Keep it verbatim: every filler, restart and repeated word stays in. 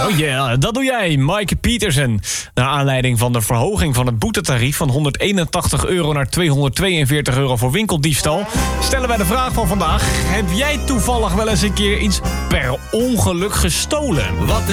Oh ja, yeah, dat doe jij, Mike Pietersen. Naar aanleiding van de verhoging van het boetetarief van honderdeenentachtig euro naar tweehonderdtweeënveertig euro voor winkeldiefstal, stellen wij de vraag van vandaag: heb jij toevallig wel eens een keer iets per ongeluk gestolen? Wat